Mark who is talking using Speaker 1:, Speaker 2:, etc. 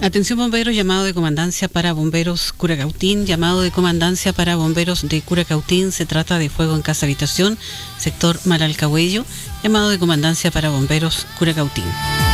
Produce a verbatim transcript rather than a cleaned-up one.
Speaker 1: Atención bomberos, llamado de comandancia para bomberos Curacautín, llamado de comandancia para bomberos de Curacautín, se trata de fuego en casa habitación, sector Maralcahuello, llamado de comandancia para bomberos Curacautín.